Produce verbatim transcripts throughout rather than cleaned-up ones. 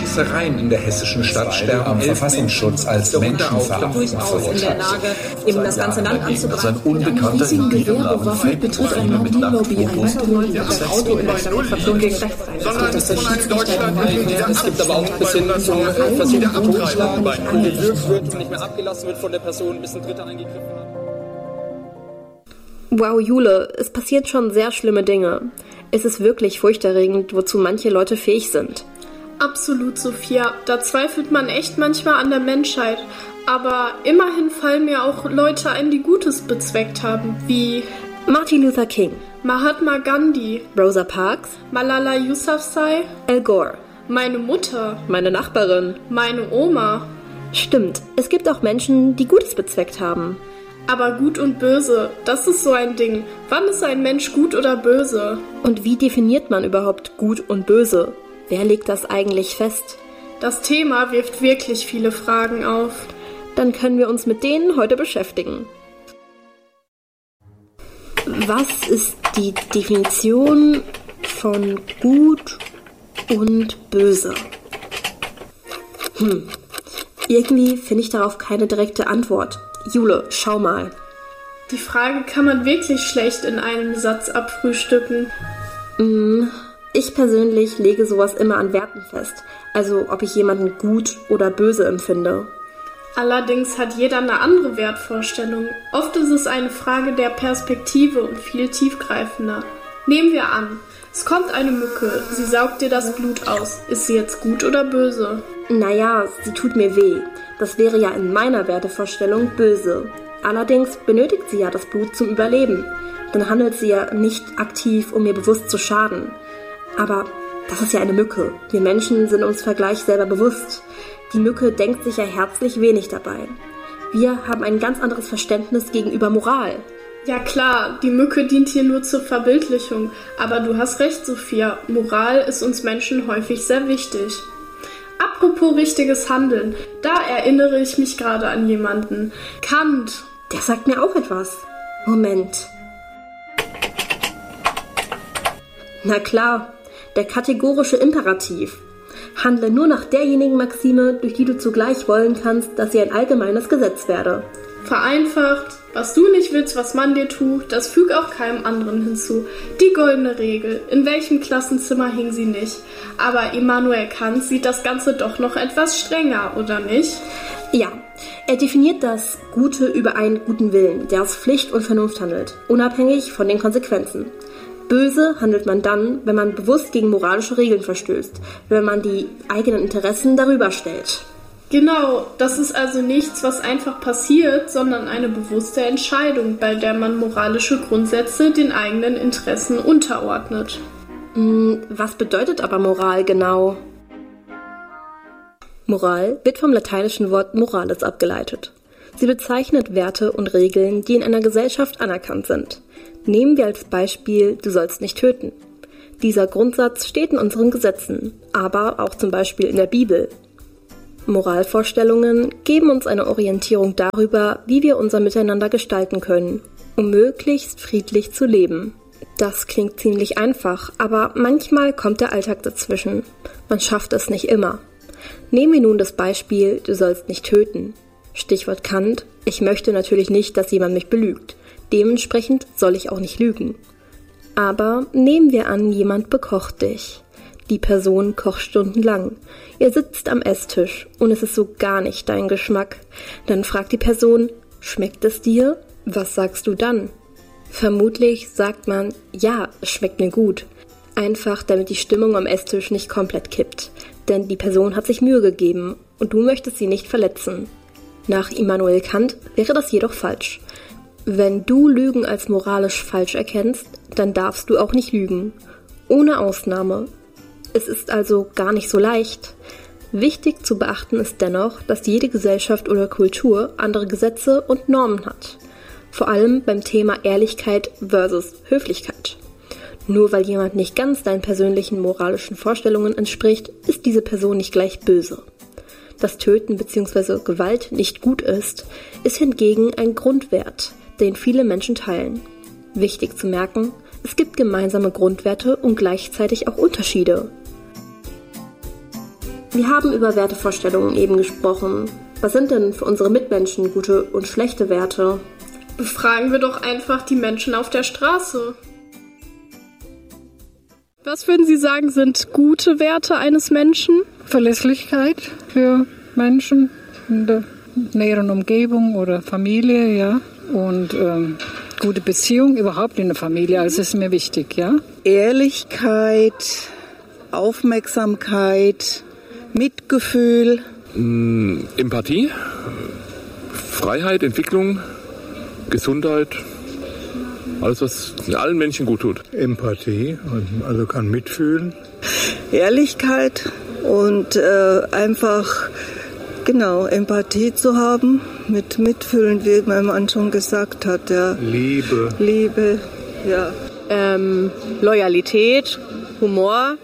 Schießereien in der hessischen Stadt sterben am Verfassungsschutz als Menschenverachtend durchaus in der Lage, eben das ganze Land anzugreifen. Ein unbekannter Gewehrbewaffnet betritt ein Lobby ein Auto in der Stadt verflohen gegen sondern es von einem Deutschland. Es gibt aber auch bis hin zum Versuch der Abtreibung, angewürgt wird und nicht mehr abgelassen wird von der Person, bis ein Dritter eingegriffen hat. Wow, Jule, es passieren schon sehr schlimme Dinge. Es ist wirklich furchterregend, wozu manche Leute fähig sind. Absolut, Sophia. Da zweifelt man echt manchmal an der Menschheit. Aber immerhin fallen mir auch Leute ein, die Gutes bezweckt haben, wie Martin Luther King, Mahatma Gandhi, Rosa Parks, Malala Yousafzai, Al Gore, meine Mutter, meine Nachbarin, meine Oma. Stimmt, es gibt auch Menschen, die Gutes bezweckt haben. Aber gut und böse, das ist so ein Ding. Wann ist ein Mensch gut oder böse? Und wie definiert man überhaupt gut und böse? Wer legt das eigentlich fest? Das Thema wirft wirklich viele Fragen auf. Dann können wir uns mit denen heute beschäftigen. Was ist die Definition von gut und böse? Hm, irgendwie finde ich darauf keine direkte Antwort. Jule, schau mal. Die Frage kann man wirklich schlecht in einem Satz abfrühstücken. Mm, ich persönlich lege sowas immer an Werten fest. Also ob ich jemanden gut oder böse empfinde. Allerdings hat jeder eine andere Wertvorstellung. Oft ist es eine Frage der Perspektive und viel tiefgreifender. Nehmen wir an, es kommt eine Mücke, sie saugt dir das Blut aus. Ist sie jetzt gut oder böse? Naja, sie tut mir weh. Das wäre ja in meiner Wertevorstellung böse. Allerdings benötigt sie ja das Blut zum Überleben. Dann handelt sie ja nicht aktiv, um mir bewusst zu schaden. Aber das ist ja eine Mücke. Wir Menschen sind uns Vergleich selber bewusst. Die Mücke denkt sich ja herzlich wenig dabei. Wir haben ein ganz anderes Verständnis gegenüber Moral. Ja klar, die Mücke dient hier nur zur Verbildlichung. Aber du hast recht, Sophia. Moral ist uns Menschen häufig sehr wichtig. Apropos richtiges Handeln, da erinnere ich mich gerade an jemanden. Kant. Der sagt mir auch etwas. Moment. Na klar, der kategorische Imperativ. Handle nur nach derjenigen Maxime, durch die du zugleich wollen kannst, dass sie ein allgemeines Gesetz werde. Vereinfacht, was du nicht willst, was man dir tut, das füg auch keinem anderen hinzu. Die goldene Regel, in welchem Klassenzimmer hing sie nicht? Aber Immanuel Kant sieht das Ganze doch noch etwas strenger, oder nicht? Ja, er definiert das Gute über einen guten Willen, der aus Pflicht und Vernunft handelt, unabhängig von den Konsequenzen. Böse handelt man dann, wenn man bewusst gegen moralische Regeln verstößt, wenn man die eigenen Interessen darüber stellt. Genau, das ist also nichts, was einfach passiert, sondern eine bewusste Entscheidung, bei der man moralische Grundsätze den eigenen Interessen unterordnet. Was bedeutet aber Moral genau? Moral wird vom lateinischen Wort moralis abgeleitet. Sie bezeichnet Werte und Regeln, die in einer Gesellschaft anerkannt sind. Nehmen wir als Beispiel, du sollst nicht töten. Dieser Grundsatz steht in unseren Gesetzen, aber auch zum Beispiel in der Bibel. Moralvorstellungen geben uns eine Orientierung darüber, wie wir unser Miteinander gestalten können, um möglichst friedlich zu leben. Das klingt ziemlich einfach, aber manchmal kommt der Alltag dazwischen. Man schafft es nicht immer. Nehmen wir nun das Beispiel, du sollst nicht töten. Stichwort Kant, ich möchte natürlich nicht, dass jemand mich belügt. Dementsprechend soll ich auch nicht lügen. Aber nehmen wir an, jemand bekocht dich. Die Person kocht stundenlang. Ihr sitzt am Esstisch und es ist so gar nicht dein Geschmack. Dann fragt die Person, schmeckt es dir? Was sagst du dann? Vermutlich sagt man, ja, es schmeckt mir gut. Einfach, damit die Stimmung am Esstisch nicht komplett kippt. Denn die Person hat sich Mühe gegeben und du möchtest sie nicht verletzen. Nach Immanuel Kant wäre das jedoch falsch. Wenn du Lügen als moralisch falsch erkennst, dann darfst du auch nicht lügen. Ohne Ausnahme. Es ist also gar nicht so leicht. Wichtig zu beachten ist dennoch, dass jede Gesellschaft oder Kultur andere Gesetze und Normen hat. Vor allem beim Thema Ehrlichkeit versus Höflichkeit. Nur weil jemand nicht ganz deinen persönlichen moralischen Vorstellungen entspricht, ist diese Person nicht gleich böse. Dass Töten bzw. Gewalt nicht gut ist, ist hingegen ein Grundwert, den viele Menschen teilen. Wichtig zu merken, es gibt gemeinsame Grundwerte und gleichzeitig auch Unterschiede. Wir haben über Wertevorstellungen eben gesprochen. Was sind denn für unsere Mitmenschen gute und schlechte Werte? Befragen wir doch einfach die Menschen auf der Straße. Was würden Sie sagen, sind gute Werte eines Menschen? Verlässlichkeit für Menschen in der näheren Umgebung oder Familie, ja. Und ähm, gute Beziehung überhaupt in der Familie, also ist mir wichtig, ja. Ehrlichkeit, Aufmerksamkeit, Mitgefühl. Mm, Empathie, Freiheit, Entwicklung, Gesundheit. Alles, was allen Menschen gut tut. Empathie, also kann mitfühlen. Ehrlichkeit und äh, einfach, genau, Empathie zu haben, mit mitfühlen, wie mein Mann schon gesagt hat. Ja. Liebe. Liebe, ja. Ähm, Loyalität, Humor,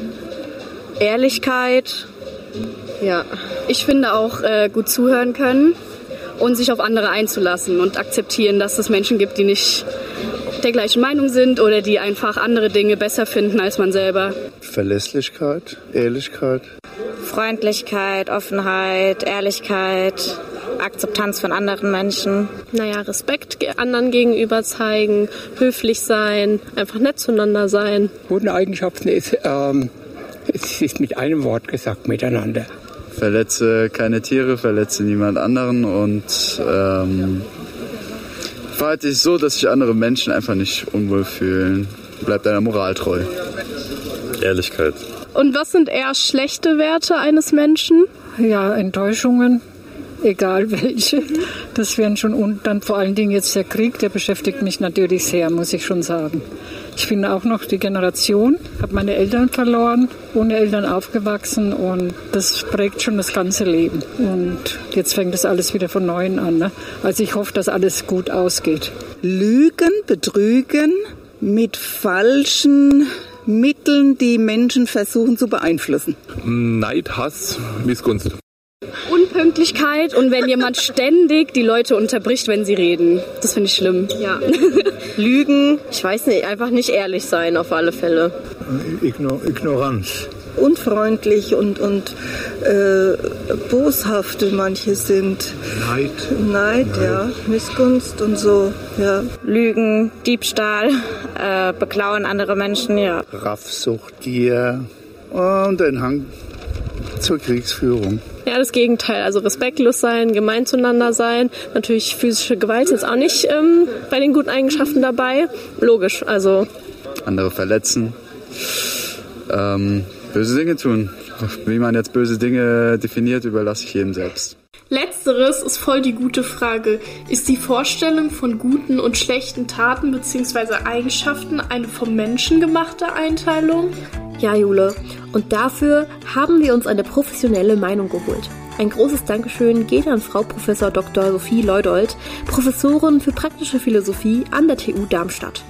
Ehrlichkeit. Ja, ich finde auch äh, gut zuhören können und sich auf andere einzulassen und akzeptieren, dass es Menschen gibt, die nicht der gleichen Meinung sind oder die einfach andere Dinge besser finden als man selber. Verlässlichkeit, Ehrlichkeit. Freundlichkeit, Offenheit, Ehrlichkeit, Akzeptanz von anderen Menschen. Naja, Respekt anderen gegenüber zeigen, höflich sein, einfach nett zueinander sein. Gute Eigenschaften ist, ähm, es ist mit einem Wort gesagt, miteinander. Verletze keine Tiere, verletze niemand anderen und ähm, verhalte dich so, dass sich andere Menschen einfach nicht unwohl fühlen. Bleib deiner Moral treu. Ehrlichkeit. Und was sind eher schlechte Werte eines Menschen? Ja, Enttäuschungen, egal welche. Das wären schon, und dann vor allen Dingen jetzt der Krieg, der beschäftigt mich natürlich sehr, muss ich schon sagen. Ich bin auch noch die Generation, habe meine Eltern verloren, ohne Eltern aufgewachsen und das prägt schon das ganze Leben. Und jetzt fängt das alles wieder von Neuem an. Ne? Also ich hoffe, dass alles gut ausgeht. Lügen, betrügen mit falschen Mitteln, die Menschen versuchen zu beeinflussen. Neid, Hass, Missgunst. Unpünktlichkeit und wenn jemand ständig die Leute unterbricht, wenn sie reden. Das finde ich schlimm. Ja. Lügen, ich weiß nicht, einfach nicht ehrlich sein auf alle Fälle. Igno- Ignoranz. Unfreundlich und, und äh, boshafte manche sind. Neid. Neid, Neid, ja. Missgunst und so, ja. Lügen, Diebstahl, äh, beklauen andere Menschen, ja. Raffsucht, Gier und ein Hang zur Kriegsführung. Ja, das Gegenteil. Also respektlos sein, gemein zueinander sein. Natürlich physische Gewalt ist auch nicht ähm, bei den guten Eigenschaften dabei. Logisch, also. Andere verletzen. Ähm, böse Dinge tun. Wie man jetzt böse Dinge definiert, überlasse ich jedem selbst. Letzteres ist voll die gute Frage. Ist die Vorstellung von guten und schlechten Taten bzw. Eigenschaften eine vom Menschen gemachte Einteilung? Ja, Jule. Und dafür haben wir uns eine professionelle Meinung geholt. Ein großes Dankeschön geht an Frau Professor Doktor Sophie Leudold, Professorin für praktische Philosophie an der T U Darmstadt.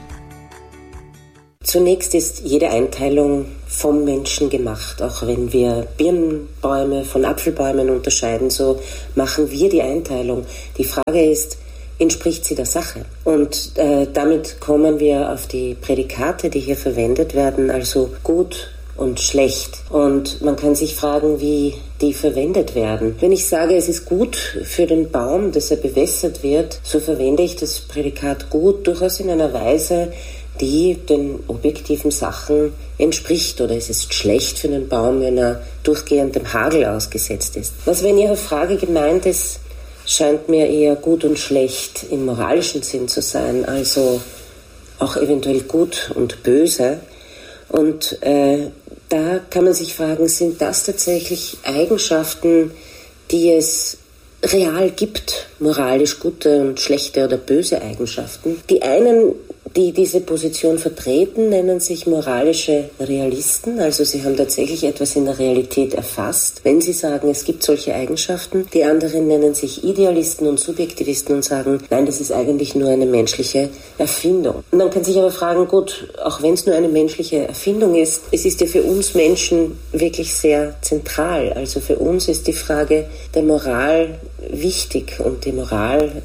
Zunächst ist jede Einteilung vom Menschen gemacht. Auch wenn wir Birnenbäume von Apfelbäumen unterscheiden, so machen wir die Einteilung. Die Frage ist, entspricht sie der Sache? Und äh, damit kommen wir auf die Prädikate, die hier verwendet werden, also gut und schlecht. Und man kann sich fragen, wie die verwendet werden. Wenn ich sage, es ist gut für den Baum, dass er bewässert wird, so verwende ich das Prädikat gut durchaus in einer Weise, die den objektiven Sachen entspricht. Oder es ist schlecht für den Baum, wenn er durchgehend dem Hagel ausgesetzt ist. Was, wenn Ihre Frage gemeint ist, scheint mir eher gut und schlecht im moralischen Sinn zu sein, also auch eventuell gut und böse. Und äh, da kann man sich fragen, sind das tatsächlich Eigenschaften, die es real gibt, moralisch gute und schlechte oder böse Eigenschaften? Die einen, die diese Position vertreten, nennen sich moralische Realisten, also sie haben tatsächlich etwas in der Realität erfasst, wenn sie sagen, es gibt solche Eigenschaften. Die anderen nennen sich Idealisten und Subjektivisten und sagen, nein, das ist eigentlich nur eine menschliche Erfindung. Und man kann sich aber fragen, gut, auch wenn es nur eine menschliche Erfindung ist, es ist ja für uns Menschen wirklich sehr zentral. Also für uns ist die Frage der Moral wichtig und die Moral äh,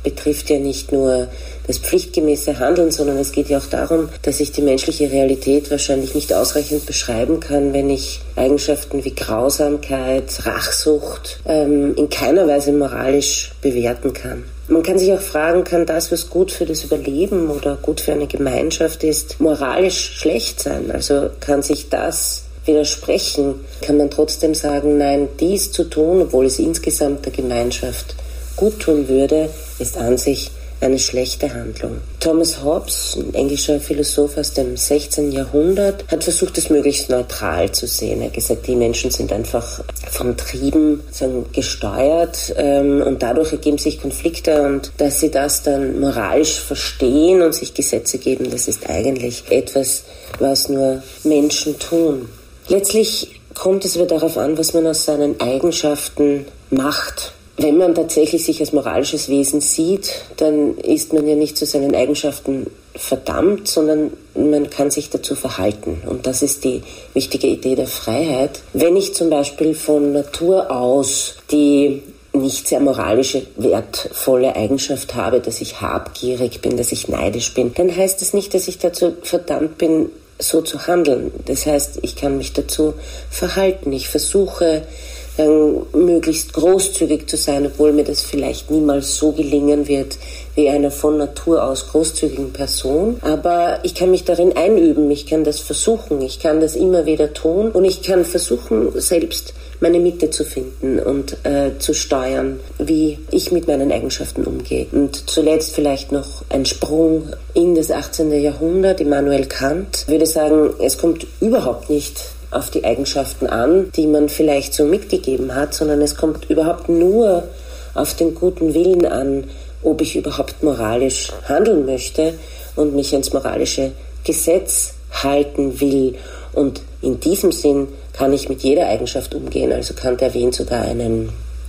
betrifft ja nicht nur das pflichtgemäße Handeln, sondern es geht ja auch darum, dass ich die menschliche Realität wahrscheinlich nicht ausreichend beschreiben kann, wenn ich Eigenschaften wie Grausamkeit, Rachsucht ähm, in keiner Weise moralisch bewerten kann. Man kann sich auch fragen, kann das, was gut für das Überleben oder gut für eine Gemeinschaft ist, moralisch schlecht sein? Also kann sich das widersprechen? Kann man trotzdem sagen, nein, dies zu tun, obwohl es insgesamt der Gemeinschaft gut tun würde, ist an sich eine schlechte Handlung. Thomas Hobbes, ein englischer Philosoph aus dem sechzehnten Jahrhundert, hat versucht, es möglichst neutral zu sehen. Er hat gesagt, die Menschen sind einfach von Trieben sagen, gesteuert ähm, und dadurch ergeben sich Konflikte und dass sie das dann moralisch verstehen und sich Gesetze geben, das ist eigentlich etwas, was nur Menschen tun. Letztlich kommt es wieder darauf an, was man aus seinen Eigenschaften macht. Wenn man tatsächlich sich als moralisches Wesen sieht, dann ist man ja nicht zu seinen Eigenschaften verdammt, sondern man kann sich dazu verhalten. Und das ist die wichtige Idee der Freiheit. Wenn ich zum Beispiel von Natur aus die nicht sehr moralische, wertvolle Eigenschaft habe, dass ich habgierig bin, dass ich neidisch bin, dann heißt das nicht, dass ich dazu verdammt bin, so zu handeln. Das heißt, ich kann mich dazu verhalten. Ich versuche, dann möglichst großzügig zu sein, obwohl mir das vielleicht niemals so gelingen wird wie einer von Natur aus großzügigen Person. Aber ich kann mich darin einüben, ich kann das versuchen, ich kann das immer wieder tun und ich kann versuchen, selbst meine Mitte zu finden und äh, zu steuern, wie ich mit meinen Eigenschaften umgehe. Und zuletzt vielleicht noch ein Sprung in das achtzehnten Jahrhundert. Immanuel Kant würde sagen, es kommt überhaupt nicht auf die Eigenschaften an, die man vielleicht so mitgegeben hat, sondern es kommt überhaupt nur auf den guten Willen an, ob ich überhaupt moralisch handeln möchte und mich ans moralische Gesetz halten will. Und in diesem Sinn kann ich mit jeder Eigenschaft umgehen. Also Kant erwähnt sogar einen,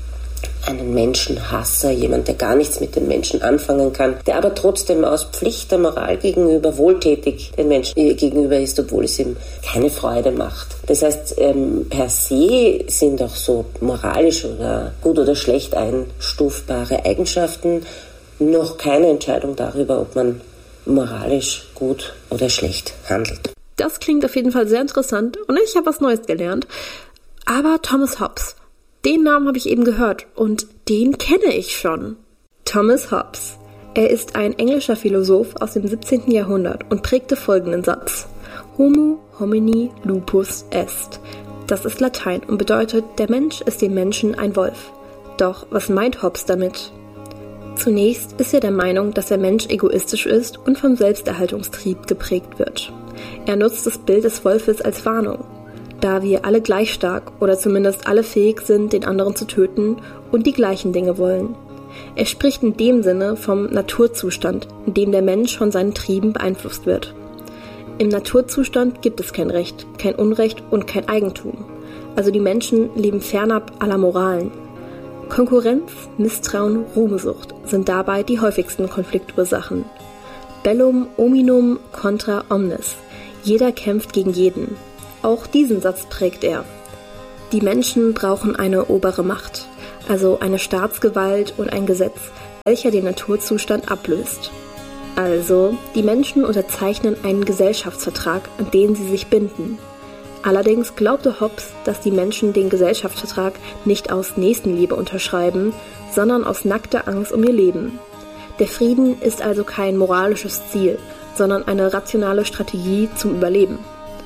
einen Menschenhasser, jemand, der gar nichts mit den Menschen anfangen kann, der aber trotzdem aus Pflicht der Moral gegenüber wohltätig den Menschen gegenüber ist, obwohl es ihm keine Freude macht. Das heißt, ähm, per se sind auch so moralisch oder gut oder schlecht einstufbare Eigenschaften noch keine Entscheidung darüber, ob man moralisch gut oder schlecht handelt. Das klingt auf jeden Fall sehr interessant und ich habe was Neues gelernt. Aber Thomas Hobbes, den Namen habe ich eben gehört und den kenne ich schon. Thomas Hobbes. Er ist ein englischer Philosoph aus dem siebzehnten Jahrhundert und prägte folgenden Satz. Homo homini lupus est. Das ist Latein und bedeutet, der Mensch ist dem Menschen ein Wolf. Doch was meint Hobbes damit? Zunächst ist er der Meinung, dass der Mensch egoistisch ist und vom Selbsterhaltungstrieb geprägt wird. Er nutzt das Bild des Wolfes als Warnung, da wir alle gleich stark oder zumindest alle fähig sind, den anderen zu töten und die gleichen Dinge wollen. Er spricht in dem Sinne vom Naturzustand, in dem der Mensch von seinen Trieben beeinflusst wird. Im Naturzustand gibt es kein Recht, kein Unrecht und kein Eigentum. Also die Menschen leben fernab aller Moralen. Konkurrenz, Misstrauen, Ruhmsucht sind dabei die häufigsten Konfliktursachen. Bellum hominum contra omnes. Jeder kämpft gegen jeden. Auch diesen Satz prägt er. Die Menschen brauchen eine obere Macht, also eine Staatsgewalt und ein Gesetz, welcher den Naturzustand ablöst. Also, die Menschen unterzeichnen einen Gesellschaftsvertrag, an den sie sich binden. Allerdings glaubte Hobbes, dass die Menschen den Gesellschaftsvertrag nicht aus Nächstenliebe unterschreiben, sondern aus nackter Angst um ihr Leben. Der Frieden ist also kein moralisches Ziel, sondern eine rationale Strategie zum Überleben.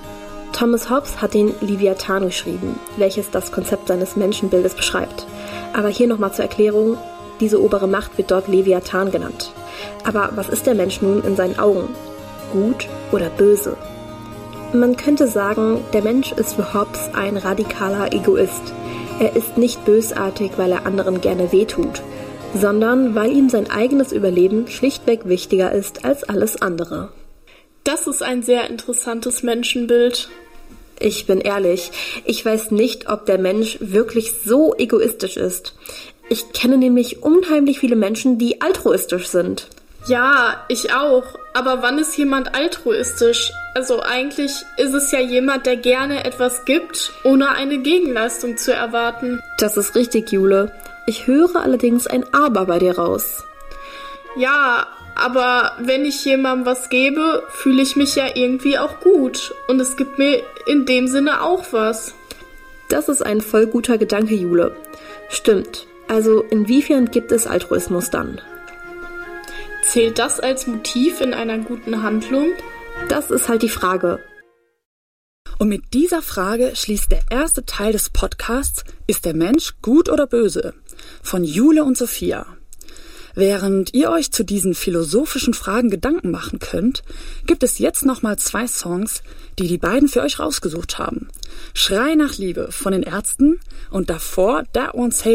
Thomas Hobbes hat den Leviathan geschrieben, welches das Konzept seines Menschenbildes beschreibt. Aber hier nochmal zur Erklärung, diese obere Macht wird dort Leviathan genannt. Aber was ist der Mensch nun in seinen Augen? Gut oder böse? Man könnte sagen, der Mensch ist für Hobbes ein radikaler Egoist. Er ist nicht bösartig, weil er anderen gerne wehtut, sondern weil ihm sein eigenes Überleben schlichtweg wichtiger ist als alles andere. Das ist ein sehr interessantes Menschenbild. Ich bin ehrlich, ich weiß nicht, ob der Mensch wirklich so egoistisch ist. Ich kenne nämlich unheimlich viele Menschen, die altruistisch sind. Ja, ich auch. Aber wann ist jemand altruistisch? Also eigentlich ist es ja jemand, der gerne etwas gibt, ohne eine Gegenleistung zu erwarten. Das ist richtig, Jule. Ich höre allerdings ein Aber bei dir raus. Ja, aber wenn ich jemandem was gebe, fühle ich mich ja irgendwie auch gut. Und es gibt mir in dem Sinne auch was. Das ist ein voll guter Gedanke, Jule. Stimmt. Also inwiefern gibt es Altruismus dann? Zählt das als Motiv in einer guten Handlung? Das ist halt die Frage. Und mit dieser Frage schließt der erste Teil des Podcasts Ist der Mensch gut oder böse? Von Jule und Sophia. Während ihr euch zu diesen philosophischen Fragen Gedanken machen könnt, gibt es jetzt nochmal zwei Songs, die die beiden für euch rausgesucht haben. Schrei nach Liebe von den Ärzten und davor That Won't Save